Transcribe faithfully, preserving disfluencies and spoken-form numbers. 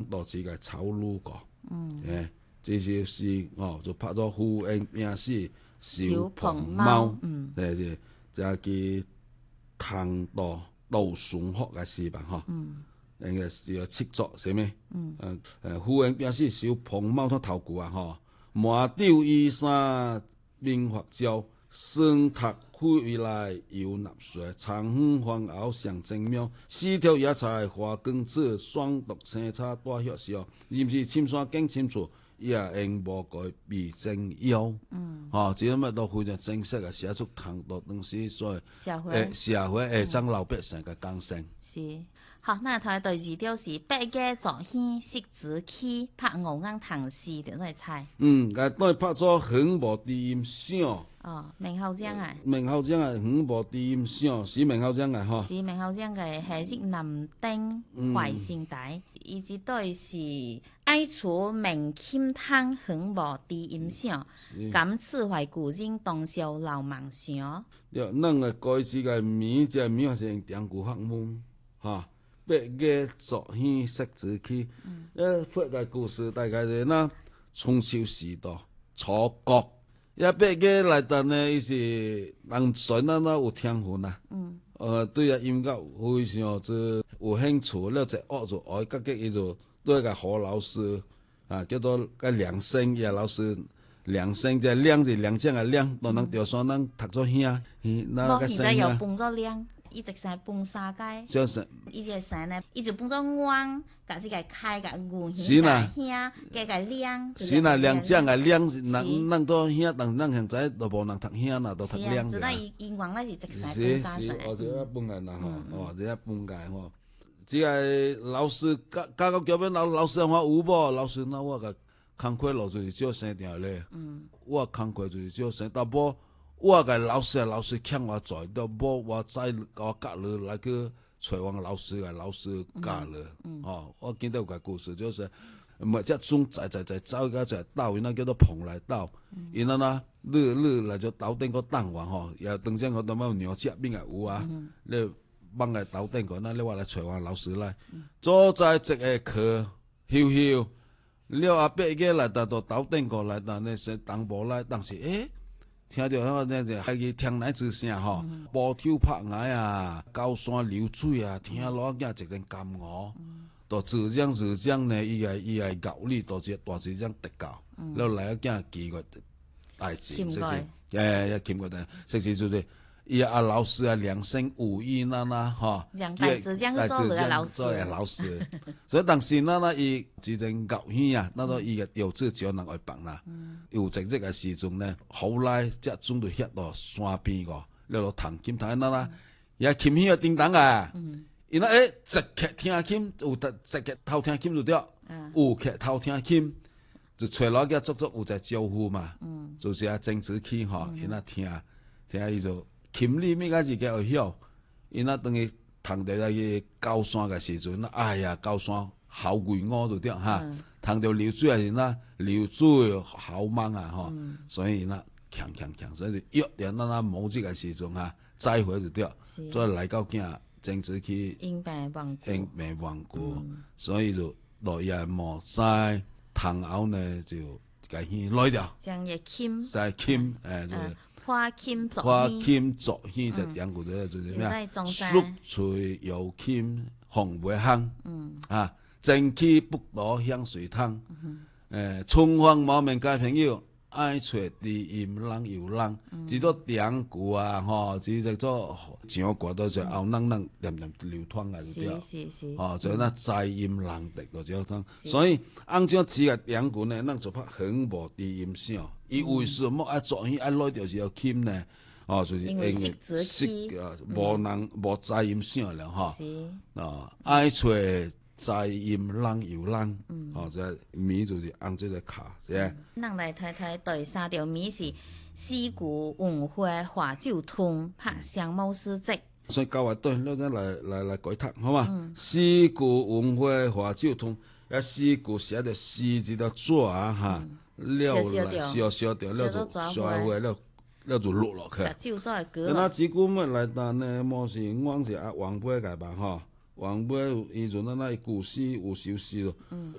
到這個草虜歌。嗯，誒，這就是哦，就拍咗呼應名士小鵬貓。嗯，誒，就係唐代杜順學嘅詩吧，嗬。嗯。誒個是七作是咩？嗯。誒誒，呼應名士小鵬貓佢頭句啊，嗬。麻丟衣衫明發照，升塔回來又納水，長風黃鷗上正妙，四條野菜花更子，雙獨青叉多學笑，是唔是青山更清楚，也應無改必正腰。嗯，哦，這乜都非常正式嘅寫出唐代當時所謂社會誒社會誒將老百姓嘅講聲。是。好，那台第二條是八家作戲識字起，拍牛眼唐詩條嚟猜。嗯，誒都係拍咗橫無地音響。哦，明孝章啊。明孝章係橫無地音響，是明孝章嘅嗬。是明孝章嘅係識南丁懷善帶，以至都係愛處明kiếm湯橫無地音響，感此懷故人當笑流夢想。對，咱嘅歌詞嘅名即係名係典故學問，嚇。八家作戲識字起，誒，發個故事大概係嗱，春秋時代楚國，一八家來到呢，伊是人選啊，那有天分啊，嗯，呃，對啊音樂非常之有興趣，了就學就學，甲個伊就對個何老師啊，叫做個梁生葉老師，梁生即係梁是梁將嘅梁，當人調上人讀咗兄，那個生又蹦咗梁。一直成蹦沙街，就是一直成呢，一直蹦咗彎，甲是個開個牛耳個兄，個個亮，是啦，亮將個亮，人人都兄，但人現在都無人讀兄啦，都讀亮。是啊，伊伊原來是直成蹦沙成。哦，這一蹦個啦，吼，哦，這一蹦個吼，只個老師教教到叫咩老老師話有無？老師那我個工課落就是少生條咧，嗯，我工課就是少生，但無。我個老師啊，老師欠我做，都無我再我隔落來去找我老師個老師教了。嗯嗯、哦，我見到個故事就是，咪只種在在在走個只島，那叫做蓬萊島。然後呢，你你來就島頂個蛋黃吼，又當陣個都冇牛車邊個有啊？嗯、你幫個島頂個，那你話來找我老師來，嗯、坐在一個課休休，了後八個來到到島頂個來到那些東部來，當時誒。聽到迄個呢就係佢聽奶之聲吼，波跳拍崖啊，高山流水啊，聽落驚一陣感我，都自將自將呢，伊個伊個教理都是大自將得教，了來驚奇怪代志，是是，誒，一奇怪的，是是就是伊阿老師啊，良生有意那那吼，大自將去做個老師，老師，所以當時那那伊自陣教戲啊，那個伊個幼稚教人會幫啦。有正職嘅時陣呢，後來則轉到遐到山邊個，了落彈琴彈那啦，也琴戲個叮當啊，因為誒，直劇聽琴有得直劇偷聽琴就對，有劇偷聽琴就找落個足足有在招呼嘛，就是啊正子去吼，因啊聽聽伊就琴裡面個是叫曉，因啊等於彈到個高山嘅時陣，哎呀高山好巍峨就對哈。談到流水係啦，流水好猛啊！吼，嗯、所以啦，強強強，所以約定咱咱某這個時陣啊，再會就對，再來到驚政治去英白忘英白忘故，嗯、所以就落夜莫再堂後呢就改去來掉，將嘢傾，再傾誒，就花傾作花傾作戲就兩個就就是咩啊？蜀翠又傾紅梅香，嗯啊。正氣不多香水湯，誒、呃，春風冇面交朋友，愛找低音人又人，只做典故啊，吼，只只做唱歌都就後冷冷黏黏流淌啊，是是是，哦，就那在音人的就這樣，所以按照這個典故呢，咱就拍橫無低音響，伊為什麼愛做戲愛攞條條琴呢？哦，就是因為識字起，無人無在音響了，哈，啊，愛找。在音人有人，嗯、哦，即米就是按這個卡，是啊。咱來睇睇第三條米是四股文化華酒通拍相貌詩集。所以教話對，咱咱來來來改讀，好嘛？嗯、四股文化華酒通，一四股寫的四字的紙啊，哈，了來小小條，了就刷回了，了就落落去。咁啊，幾股乜來但呢？冇是我是阿黃貝個吧，哈。黃貝伊就那那古詩有首詩咯，